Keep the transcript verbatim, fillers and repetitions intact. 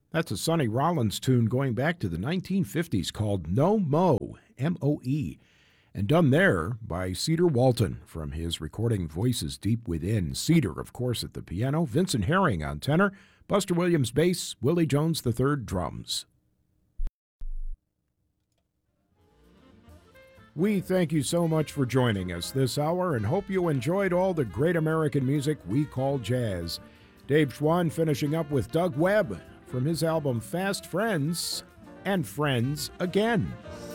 That's a Sonny Rollins tune going back to the nineteen fifties called No Mo, M O E, and done there by Cedar Walton from his recording Voices Deep Within. Cedar, of course, at the piano, Vincent Herring on tenor, Buster Williams bass, Willie Jones the third drums. We thank you so much for joining us this hour and hope you enjoyed all the great American music we call jazz. Dave Schwann finishing up with Doug Webb from his album Fast Friends and Friends Again.